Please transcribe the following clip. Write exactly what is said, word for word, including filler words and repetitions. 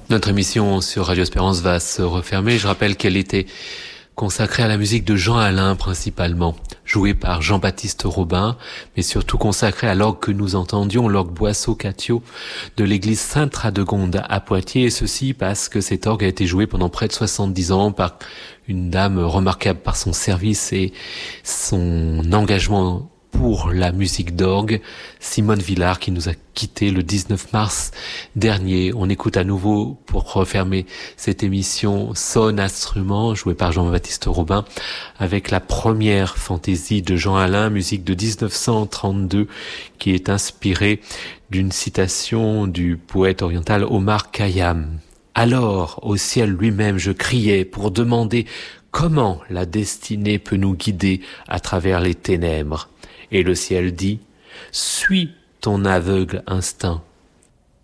Notre émission sur Radio Espérance va se refermer. Je rappelle qu'elle était consacrée à la musique de Jean Alain principalement, jouée par Jean-Baptiste Robin, mais surtout consacrée à l'orgue que nous entendions, l'orgue Boisseau-Catio de l'église Sainte-Radegonde à Poitiers, et ceci parce que cet orgue a été joué pendant près de soixante-dix ans par une dame remarquable par son service et son engagement pour la musique d'orgue, Simone Villard, qui nous a quittés le dix-neuf mars dernier. On écoute à nouveau, pour refermer cette émission, Son instrument, joué par Jean-Baptiste Robin, avec la première fantaisie de Jean Alain, musique de dix-neuf cent trente-deux, qui est inspirée d'une citation du poète oriental Omar Khayyam. Alors, au ciel lui-même, je criais pour demander comment la destinée peut nous guider à travers les ténèbres. Et le ciel dit, suis ton aveugle instinct,